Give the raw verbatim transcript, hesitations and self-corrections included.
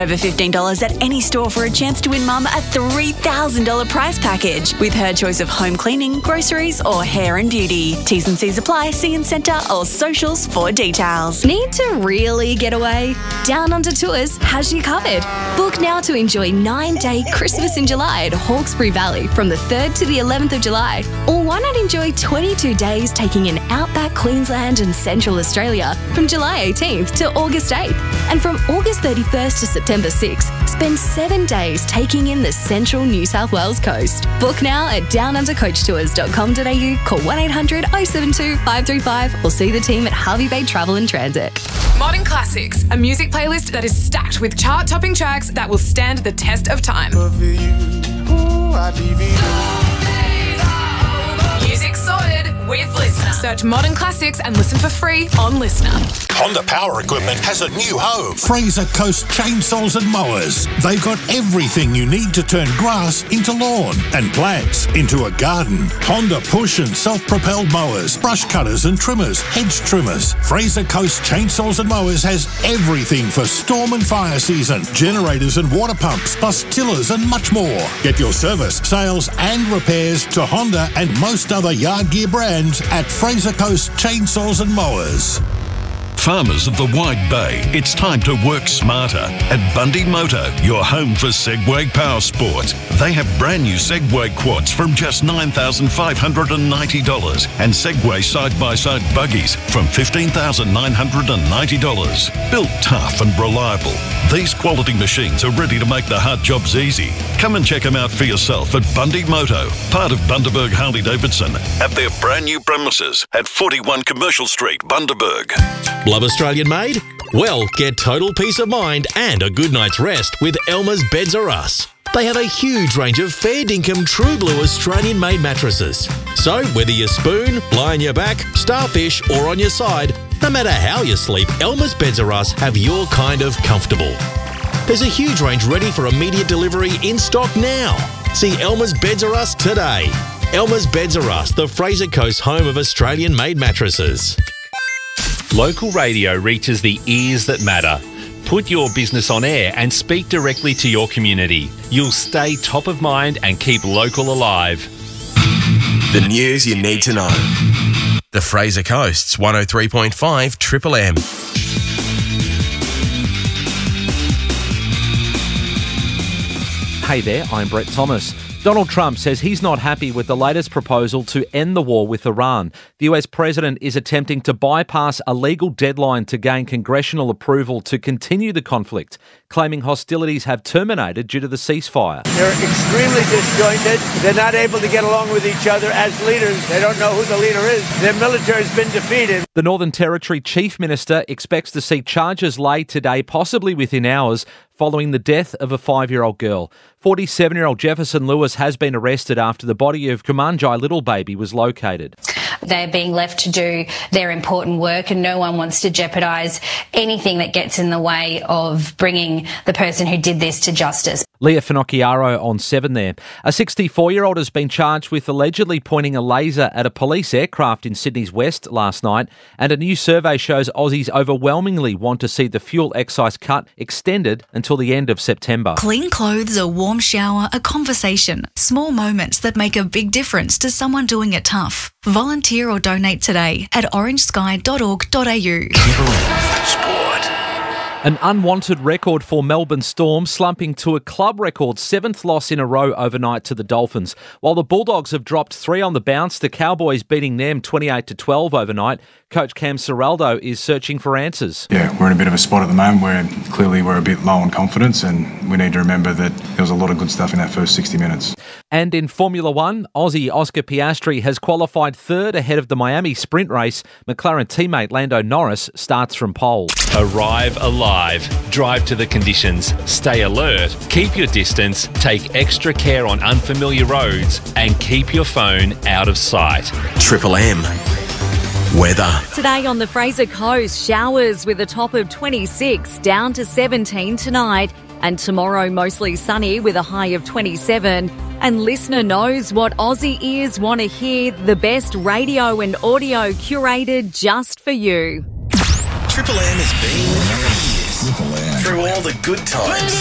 Over fifteen dollars at any store for a chance to win Mum a three thousand dollars prize package with her choice of home cleaning, groceries or hair and beauty. T's and C's apply. See in centre or socials for details. Need to really get away? Down Under Tours has you covered. Book now to enjoy nine-day Christmas in July at Hawkesbury Valley from the third to the eleventh of July. Or why not enjoy twenty-two days taking in outback Queensland and Central Australia from July eighteenth to August eighth. And from August thirty-first to September sixth, spend seven days taking in the central New South Wales coast. Book now at down under coach tours dot com dot a u, call one eight hundred oh seven two five three five or see the team at Harvey Bay Travel and Transit. Modern Classics, a music playlist that is stacked with chart-topping tracks that will stand the test of time. Music sorted with Listener. Search Modern Classics and listen for free on Listener. Honda Power Equipment has a new home. Fraser Coast Chainsaws and Mowers. They've got everything you need to turn grass into lawn and plants into a garden. Honda push and self-propelled mowers, brush cutters and trimmers, hedge trimmers. Fraser Coast Chainsaws and Mowers has everything for storm and fire season. Generators and water pumps, plus tillers and much more. Get your service, sales and repairs to Honda and most other yard gear brands at Fraser Coast Chainsaws and Mowers. Farmers of the Wide Bay, it's time to work smarter. At Bundy Moto, your home for Segway power sports. They have brand new Segway quads from just nine thousand five hundred ninety dollars and Segway side-by-side buggies from fifteen thousand nine hundred ninety dollars. Built tough and reliable, these quality machines are ready to make the hard jobs easy. Come and check them out for yourself at Bundy Moto, part of Bundaberg Harley-Davidson, at their brand new premises at forty-one Commercial Street, Bundaberg. Love Australian made? Well, get total peace of mind and a good night's rest with Elmer's Beds Are Us. They have a huge range of fair dinkum true blue Australian made mattresses. So whether you spoon, lie on your back, starfish or on your side, no matter how you sleep, Elmer's Beds Are Us have your kind of comfortable. There's a huge range ready for immediate delivery in stock now. See Elmer's Beds Are Us today. Elmer's Beds Are Us, the Fraser Coast home of Australian made mattresses. Local radio reaches the ears that matter. Put your business on air and speak directly to your community. You'll stay top of mind and keep local alive. The news you need to know. The Fraser Coast's one oh three point five Triple M. Hey there, I'm Brett Thomas. Donald Trump says he's not happy with the latest proposal to end the war with Iran. The U S president is attempting to bypass a legal deadline to gain congressional approval to continue the conflict, claiming hostilities have terminated due to the ceasefire. They're extremely disjointed. They're not able to get along with each other as leaders. They don't know who the leader is. Their military has been defeated. The Northern Territory Chief Minister expects to see charges laid today, possibly within hours, following the death of a five-year-old girl. forty-seven-year-old Jefferson Lewis has been arrested after the body of Kumanjai Little Baby was located. They're being left to do their important work and no one wants to jeopardise anything that gets in the way of bringing the person who did this to justice. Leah Finocchiaro on seven there. A sixty-four-year-old has been charged with allegedly pointing a laser at a police aircraft in Sydney's west last night, and a new survey shows Aussies overwhelmingly want to see the fuel excise cut extended until the end of September. Clean clothes, a warm shower, a conversation. Small moments that make a big difference to someone doing it tough. Volunteer or donate today at orange sky dot org dot a u. Sport. An unwanted record for Melbourne Storm, slumping to a club record seventh loss in a row overnight to the Dolphins. While the Bulldogs have dropped three on the bounce, the Cowboys beating them twenty-eight to twelve overnight. Coach Cam Serraldo is searching for answers. Yeah, we're in a bit of a spot at the moment where clearly we're a bit low on confidence, and we need to remember that there was a lot of good stuff in that first sixty minutes. And in Formula One, Aussie Oscar Piastri has qualified third ahead of the Miami sprint race. McLaren teammate Lando Norris starts from pole. Arrive alive. Drive to the conditions. Stay alert. Keep your distance. Take extra care on unfamiliar roads and keep your phone out of sight. Triple M. Weather. Today on the Fraser Coast, showers with a top of twenty-six, down to seventeen tonight. And tomorrow, mostly sunny with a high of twenty-seven. And Listener knows what Aussie ears want to hear. The best radio and audio curated just for you. Triple M has been with you for years. Triple M. through all the good times.